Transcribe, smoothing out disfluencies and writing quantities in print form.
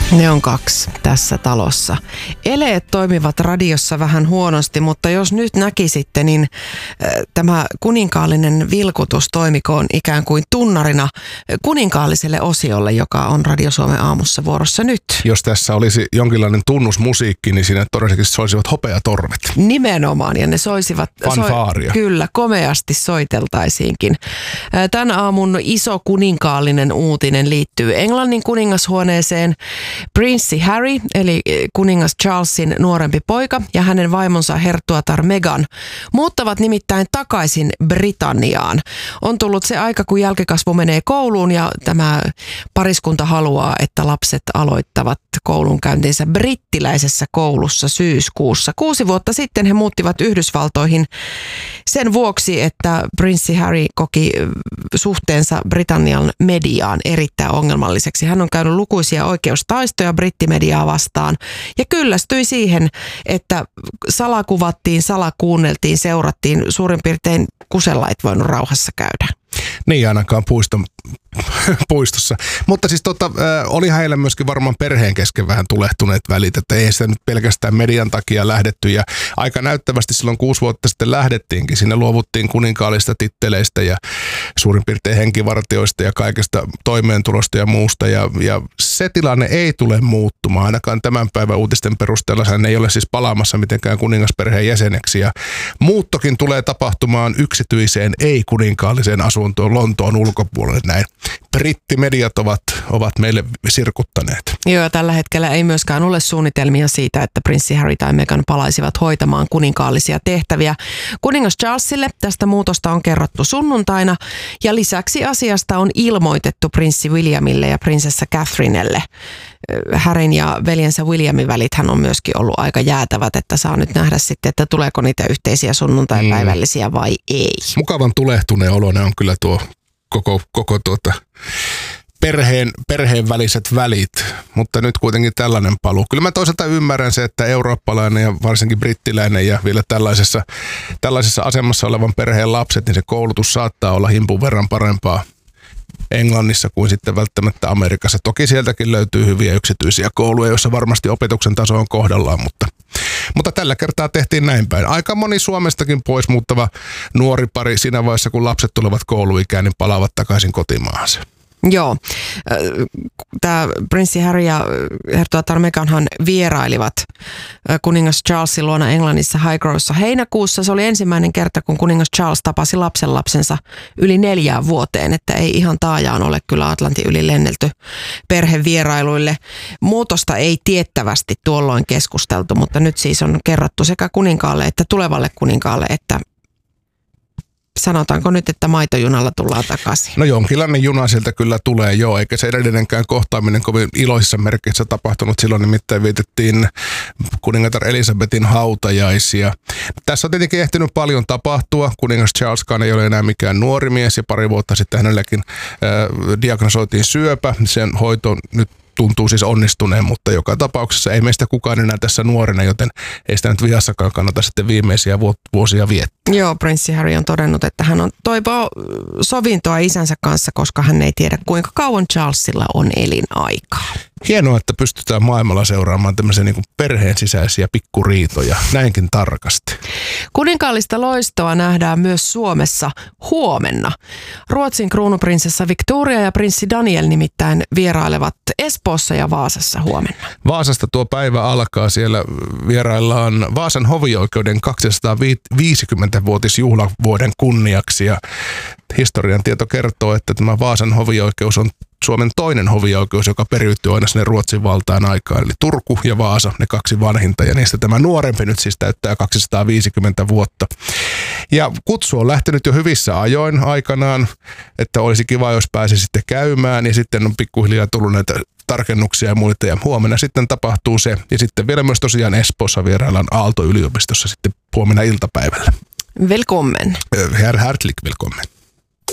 Ne on kaksi tässä talossa. Eleet toimivat radiossa vähän huonosti, mutta jos nyt näkisitte, niin tämä kuninkaallinen vilkutus toimikoon ikään kuin tunnarina kuninkaalliselle osiolle, joka on Radio Suomen aamussa vuorossa nyt. Jos tässä olisi jonkinlainen tunnusmusiikki, niin siinä todennäköisesti soisivat hopeatorvet. Nimenomaan, ja ne soisivat... Fanfaaria. Kyllä, komeasti soiteltaisiinkin. Tämän aamun iso kuninkaallinen uutinen liittyy Englannin kuningashuoneeseen. Prinssi Harry, eli kuningas Charlesin nuorempi poika, ja hänen vaimonsa herttuatar Meghan muuttavat nimittäin takaisin Britanniaan. On tullut se aika, kun jälkikasvu menee kouluun, ja tämä pariskunta haluaa, että lapset aloittavat koulunkäyntinsä brittiläisessä koulussa syyskuussa. 6 vuotta sitten he muuttivat Yhdysvaltoihin sen vuoksi, että prinssi Harry koki suhteensa Britannian mediaan erittäin ongelmalliseksi. Hän on käynyt lukuisia oikeustaistoja brittimediaa vastaan ja kyllästyi siihen, että salakuvattiin, salakuunneltiin, seurattiin, suurin piirtein kusella et voinut rauhassa käydä. Niin ainakaan puistossa. Mutta siis oli heillä myöskin varmaan perheen kesken vähän tulehtuneet välit, että ei sitä nyt pelkästään median takia lähdetty. Ja aika näyttävästi silloin 6 vuotta sitten lähdettiinkin. Siinä luovuttiin kuninkaallisista titteleistä ja suurin piirtein henkivartioista ja kaikesta toimeentulosta ja muusta. Ja se tilanne ei tule muuttumaan. Ainakaan tämän päivän uutisten perusteella hän ei ole siis palaamassa mitenkään kuningasperheen jäseneksi. Ja muuttokin tulee tapahtumaan yksityiseen ei-kuninkaalliseen asuntoon Lontoon ulkopuolelle näin. Brittimediat ovat meille sirkuttaneet. Joo, tällä hetkellä ei myöskään ole suunnitelmia siitä, että prinssi Harry tai Meghan palaisivat hoitamaan kuninkaallisia tehtäviä. Kuningas Charlesille tästä muutosta on kerrottu sunnuntaina ja lisäksi asiasta on ilmoitettu prinssi Williamille ja prinsessa Catherinelle. Harryn ja veljensä Williamin välithän on myöskin ollut aika jäätävät, että saa nyt nähdä sitten, että tuleeko niitä yhteisiä sunnuntaipäivällisiä vai ei. Mukavan tulehtuneen oloinen on kyllä tuo koko perheen väliset välit, mutta nyt kuitenkin tällainen paluu. Kyllä mä toisaalta ymmärrän se, että eurooppalainen ja varsinkin brittiläinen ja vielä tällaisessa asemassa olevan perheen lapset, niin se koulutus saattaa olla himpun verran parempaa Englannissa kuin sitten välttämättä Amerikassa. Toki sieltäkin löytyy hyviä yksityisiä kouluja, joissa varmasti opetuksen taso on kohdallaan, mutta tällä kertaa tehtiin näin päin. Aika moni Suomestakin pois muuttava nuori pari siinä vaiheessa, kun lapset tulevat kouluikään, niin palaavat takaisin kotimaahansa. Joo. Tämä prinssi Harry ja herttuatar Meghanhan vierailivat kuningas Charlesin luona Englannissa Highgrowssa heinäkuussa. Se oli ensimmäinen kerta, kun kuningas Charles tapasi lapsensa yli 4 vuoteen, että ei ihan taajaan ole kyllä Atlantin yli lennelty perhevierailuille. Muutosta ei tiettävästi tuolloin keskusteltu, mutta nyt siis on kerrottu sekä kuninkaalle että tulevalle kuninkaalle, että sanotaanko nyt, että maitojunalla tullaan takaisin? No jonkinlainen juna sieltä kyllä tulee, joo, eikä se edellinenkään kohtaaminen kovin iloisissa merkeissä tapahtunut. Silloin nimittäin vietettiin kuningatar Elisabetin hautajaisia. Tässä on tietenkin ehtinyt paljon tapahtua. Kuningas Charleskaan ei ole enää mikään nuori mies ja pari vuotta sitten hänelläkin diagnosoitiin syöpä. Sen hoito nyt tuntuu siis onnistuneen, mutta joka tapauksessa ei meistä kukaan enää tässä nuorena, joten ei sitä nyt vihassakaan kannata sitten viimeisiä vuosia viettää. Joo, prinssi Harry on todennut, että hän on toivoo sovintoa isänsä kanssa, koska hän ei tiedä kuinka kauan Charlesilla on elinaikaa. Hienoa, että pystytään maailmalla seuraamaan tämmöisiä niin kuin perheen sisäisiä pikkuriitoja näinkin tarkasti. Kuninkaallista loistoa nähdään myös Suomessa huomenna. Ruotsin kruunuprinsessa Victoria ja prinssi Daniel nimittäin vierailevat Espoossa ja Vaasassa huomenna. Vaasasta tuo päivä alkaa. Siellä vieraillaan Vaasan hovioikeuden 250-vuotisjuhlavuoden kunniaksi ja historian tieto kertoo, että tämä Vaasan hovioikeus on Suomen toinen hovioikeus, joka periytyy aina sinne Ruotsin valtaan aikaan. Eli Turku ja Vaasa, ne 2 vanhinta, ja niistä tämä nuorempi nyt siis täyttää 250 vuotta. Ja kutsu on lähtenyt jo hyvissä ajoin aikanaan, että olisi kiva, jos pääsi sitten käymään, ja sitten on pikkuhiljaa tullut näitä tarkennuksia ja muita, ja huomenna sitten tapahtuu se. Ja sitten vielä myös tosiaan Espoossa vieraillaan Aalto-yliopistossa sitten huomenna iltapäivällä. Välkommen. Herr Hartlik, välkommen.